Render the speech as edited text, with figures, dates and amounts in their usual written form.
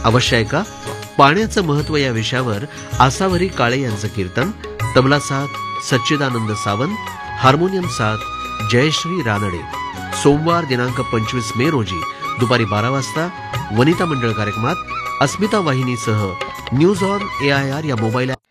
अवश्य ऐका पाण्याचं महत्व या विषयावर आसावरी काळे यांचं कीर्तन. तबला साथ सच्चिदानंद सावंत, हार्मोनियम साथ जयश्री रानडे. सोमवार दिनांक 25 मे रोजी दुपारी 12 वाजता वनिता मंडळ कार्यक्रमात अस्मिता वाहिनीसह न्यूज ऑन AIR या मोबाईल